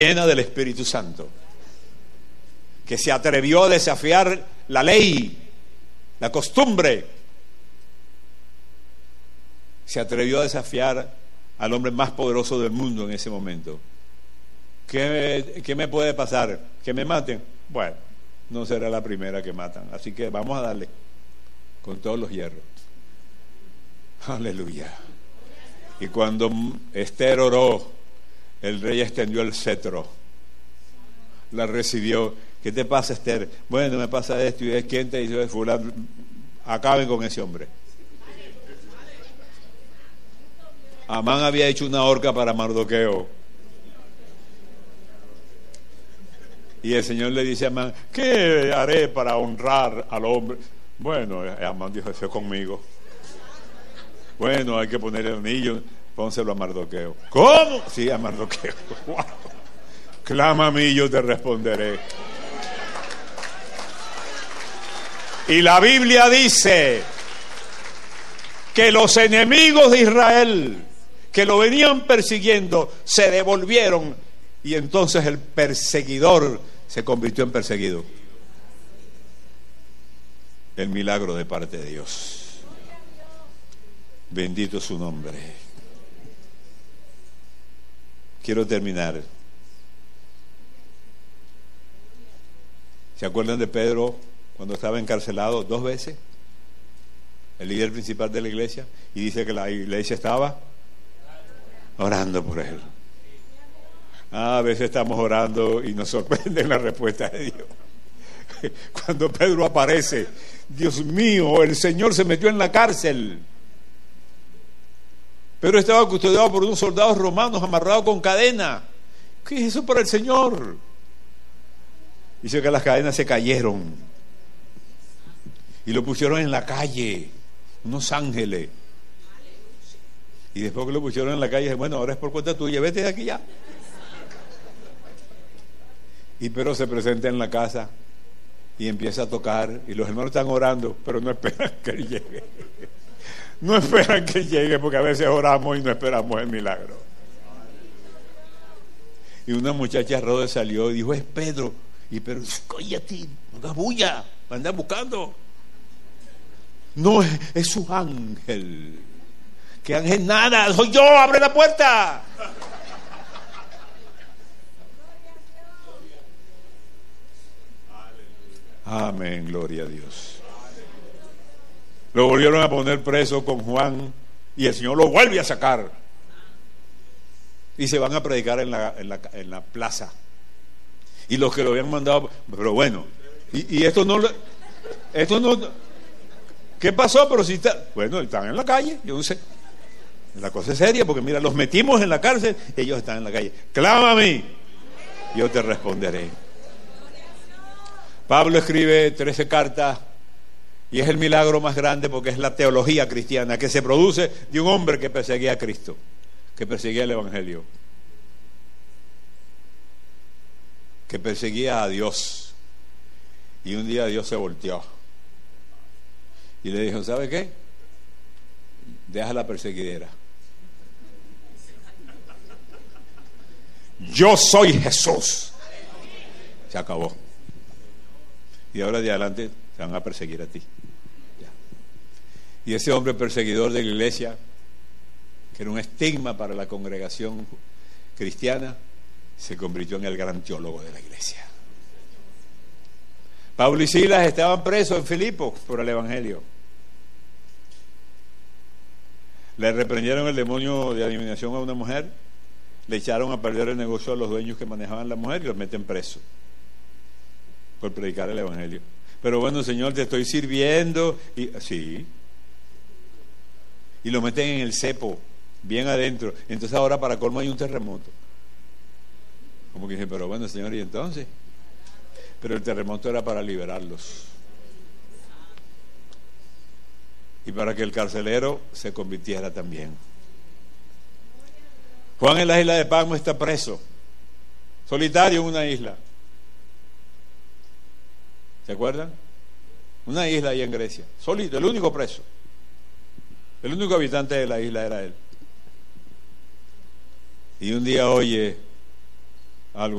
llena del Espíritu Santo, que se atrevió a desafiar la ley, la costumbre, se atrevió a desafiar al hombre más poderoso del mundo en ese momento. ¿Qué me puede pasar? ¿Que me maten? Bueno, no será la primera que matan, así que vamos a darle con todos los hierros. Aleluya. Y cuando Esther oró, el rey extendió el cetro, la recibió. ¿Qué te pasa, Esther? Bueno, me pasa esto. ¿Y quién te dice? Fulano. Acaben con ese hombre. Amán había hecho una horca para Mardoqueo. Y el Señor le dice a Amán: ¿qué haré para honrar al hombre? Bueno, Amán dijo: eso es conmigo. Bueno, hay que poner el anillo, pónselo a Mardoqueo. ¿Cómo? Sí, a Mardoqueo. Wow. Clama a mí y yo te responderé. Y la Biblia dice que los enemigos de Israel, que lo venían persiguiendo, se devolvieron, y entonces el perseguidor se convirtió en perseguido. El milagro de parte de Dios. Bendito su nombre. Quiero terminar. ¿Se acuerdan de Pedro cuando estaba encarcelado 2 veces? El líder principal de la iglesia. Y dice que la iglesia estaba orando por él. A veces estamos orando y nos sorprende la respuesta de Dios. Cuando Pedro aparece, Dios mío, el Señor se metió en la cárcel. Pedro estaba custodiado por unos soldados romanos amarrados con cadena. ¿Qué es eso para el Señor? Dice que las cadenas se cayeron y lo pusieron en la calle, unos ángeles. Y después que lo pusieron en la calle, bueno, ahora es por cuenta tuya, vete de aquí ya. Y Pedro se presenta en la casa y empieza a tocar, y los hermanos están orando, pero no esperan que él llegue. No esperan que llegue, porque a veces oramos y no esperamos el milagro. Y una muchacha Rode salió y dijo: es Pedro. Y Pedro: cállate, no hagas bulla, anda buscando. No, es su ángel. ¿Qué ángel? Nada, soy yo, abre la puerta. Amén, gloria a Dios. Lo volvieron a poner preso con Juan y el Señor lo vuelve a sacar. Y se van a predicar en la plaza. Y los que lo habían mandado, pero bueno, y esto no, ¿qué pasó? Pero si está, bueno, están en la calle, yo no sé. La cosa es seria, porque mira, los metimos en la cárcel, ellos están en la calle. Clama a mí, yo te responderé. Pablo escribe 13 cartas y es el milagro más grande, porque es la teología cristiana que se produce de un hombre que perseguía a Cristo, que perseguía el Evangelio, que perseguía a Dios. Y un día Dios se volteó y le dijo: ¿sabe qué? Deja la perseguidera. Yo soy Jesús. Se acabó. Y ahora de adelante te van a perseguir a ti. Ya. Y ese hombre perseguidor de la iglesia, que era un estigma para la congregación cristiana, se convirtió en el gran teólogo de la iglesia. Pablo y Silas estaban presos en Filipos por el Evangelio. Le reprendieron el demonio de adivinación a una mujer, le echaron a perder el negocio a los dueños que manejaban la mujer y los meten preso por predicar el Evangelio. Pero bueno, Señor, te estoy sirviendo. Y sí. Y lo meten en el cepo, bien adentro. Entonces ahora, para colmo, hay un terremoto. Como que dije: pero bueno, Señor, ¿y entonces? Pero el terremoto era para liberarlos. Y para que el carcelero se convirtiera también. Juan en la isla de Patmos está preso, solitario en una isla. ¿Se acuerdan? Una isla ahí en Grecia, solito, el único preso. El único habitante de la isla era él. Y un día oye algo